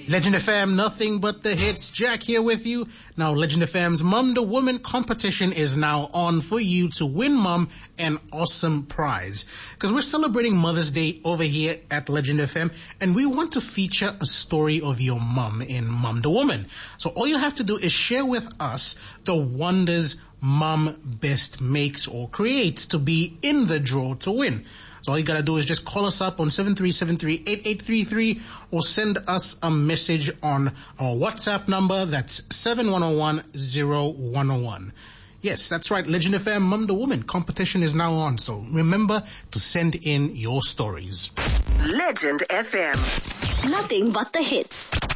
Legend FM, nothing but the hits. Jack here with you. Now, Legend FM's Mum the Woman competition is now on for you to win Mum an awesome prize. Because we're celebrating Mother's Day over here at Legend FM, and we want to feature a story of your mum in Mum the Woman. So all you have to do is share with us the wonders Mum best makes or creates to be in the draw to win. So all you gotta do is just call us up on 7373-8833 or send us a message on our WhatsApp number. That's 7101-0101. Yes, that's right. Legend FM Mum the Woman competition is now on. So remember to send in your stories. Legend FM. Nothing but the hits.